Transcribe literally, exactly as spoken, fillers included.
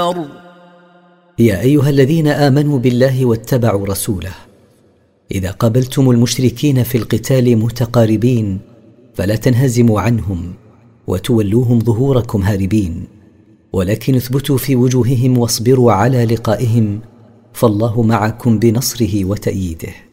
النار. يا أيها الذين آمنوا بالله واتبعوا رسوله، إذا قابلتم المشركين في القتال متقاربين فلا تنهزموا عنهم وتولوهم ظهوركم هاربين، ولكن اثبتوا في وجوههم واصبروا على لقائهم، فالله معكم بنصره وتأييده.